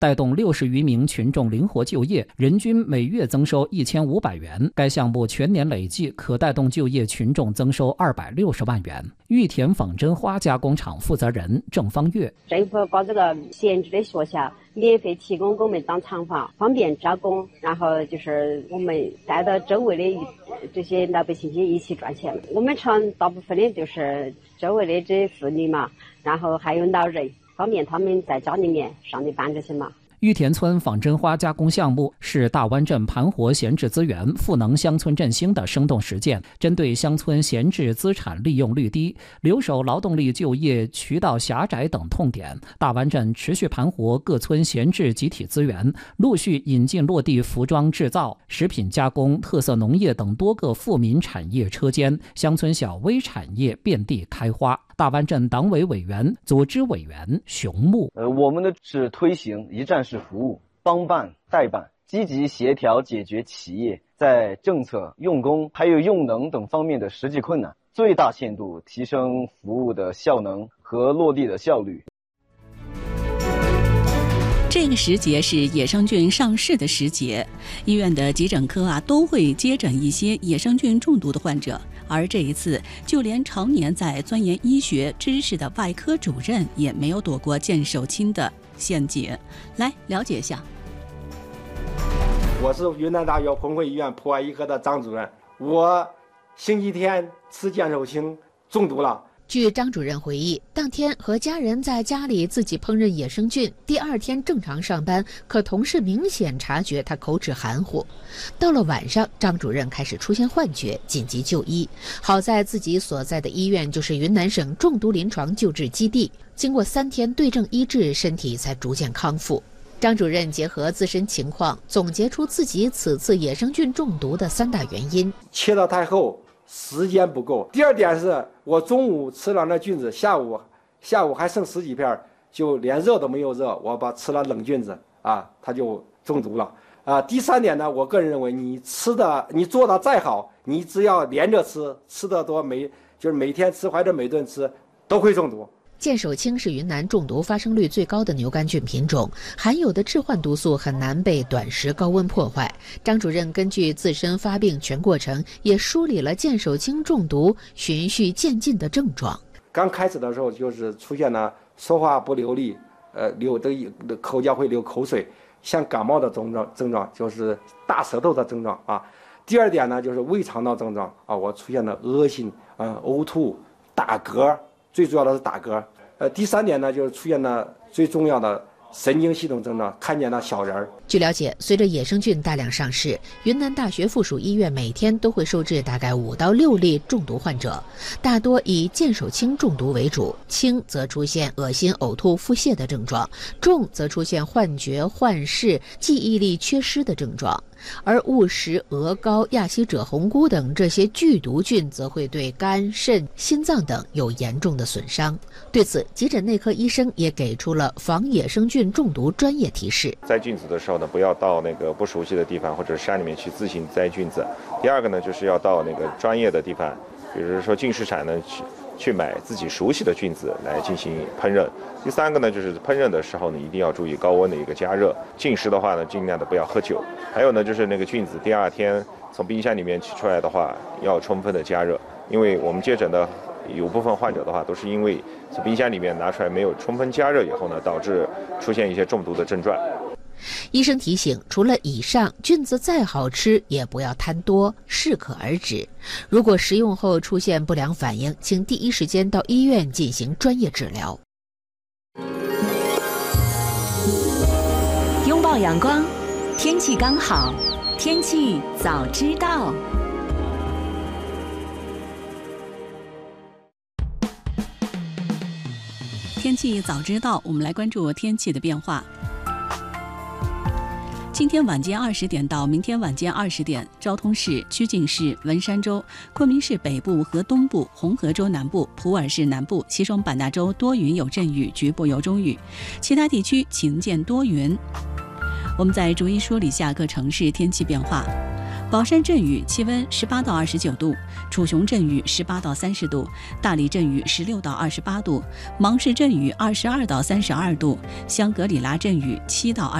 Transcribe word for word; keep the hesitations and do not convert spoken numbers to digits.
带动六十余名群众灵活就业，人均每月增收一千五百元。该项目全年累计可带动就业群众增收二百六十万元。玉田仿真花加工厂负责人郑方月： 政府搞这个闲置的学校，免费提供给我们当厂房，方便加工，然后就是我们带到周围的这些老百姓去一起赚钱。我们厂大部分的就是周围的这妇女嘛，然后还有老人，方便他们在家里面上的班这些嘛。 玉田村仿真花加工项目是大湾镇盘活闲置资源、赋能乡村振兴的生动实践，针对乡村闲置资产利用率低、留守劳动力就业渠道狭窄等痛点，大湾镇持续盘活各村闲置集体资源，陆续引进落地服装制造、食品加工、特色农业等多个富民产业车间，乡村小微产业遍地开花。大湾镇党委委员、组织委员熊木： 呃，我们的是推行一站式服务，帮办代办，积极协调解决企业在政策、用工还有用能等方面的实际困难，最大限度提升服务的效能和落地的效率。 这个时节是野生菌上市的时节，医院的急诊科啊都会接诊一些野生菌中毒的患者，而这一次，就连常年在钻研医学知识的外科主任也没有躲过见手青的陷阱。来了解一下。 我是云南大学红会医院普外医科的张主任，我星期天吃见手青中毒了。 据张主任回忆，当天和家人在家里自己烹饪野生菌，第二天正常上班，可同事明显察觉他口齿含糊。到了晚上，张主任开始出现幻觉，紧急就医。好在自己所在的医院就是云南省中毒临床救治基地，经过三天对症医治，身体才逐渐康复。张主任结合自身情况，总结出自己此次野生菌中毒的三大原因： 切得太厚，时间不够。第二点是我中午吃了那菌子，下午下午还剩十几片，就连热都没有热，我把吃了冷菌子啊，它就中毒了啊。第三点呢，我个人认为你吃的你做的再好，你只要连着吃，吃的多每就是每天吃或者每顿吃都会中毒。 见手青是云南中毒发生率最高的牛肝菌品种，含有的致幻毒素很难被短时高温破坏。张主任根据自身发病全过程，也梳理了见手青中毒循序渐进的症状。 刚开始的时候就是出现了说话不流利，呃，流的口角会流口水，像感冒的症状症状就是大舌头的症状啊。第二点呢，就是胃肠道症状啊，我出现了恶心、呃呕吐、打嗝。最主要的是打嗝，呃，第三点呢，就是出现了最重要的神经系统症状，看见了小人儿。 据了解，随着野生菌大量上市，云南大学附属医院每天都会收治大概五到六例中毒患者，大多以见手青中毒为主，轻则出现恶心、呕吐、腹泻的症状，重则出现幻觉、幻视、记忆力缺失的症状。而误食鹅膏、亚希者红菇等这些剧毒菌则会对肝、肾、心脏等有严重的损伤。对此，急诊内科医生也给出了防野生菌中毒专业提示： 摘菌子的时候呢，不要到那个不熟悉的地方或者山里面去自行摘菌子。第二个呢，就是要到那个专业的地方，比如说菌市场呢去去买自己熟悉的菌子来进行烹饪。第三个呢，就是烹饪的时候呢，一定要注意高温的一个加热。进食的话呢，尽量的不要喝酒。还有呢，就是那个菌子第二天从冰箱里面取出来的话，要充分的加热，因为我们接诊的有部分患者的话，都是因为从冰箱里面拿出来没有充分加热以后呢，导致出现一些中毒的症状。 医生提醒，除了以上，菌子再好吃也不要贪多，适可而止。如果食用后出现不良反应，请第一时间到医院进行专业治疗。 拥抱阳光，天气刚好，天气早知道。天气早知道，我们来关注天气的变化。今天晚间二十点到明天晚间二十点，昭通市、曲靖市、文山州、昆明市北部和东部、红河州南部、普洱市南部、西双版纳州多云有阵雨，局部有中雨，其他地区晴间多云。我们再逐一梳理下各城市天气变化。 宝山阵雨气温十八到二十九度，楚雄阵雨十八到三十度，大理阵雨十六到二十八度，芒市阵雨二十二到三十二度，香格里拉阵雨七到二。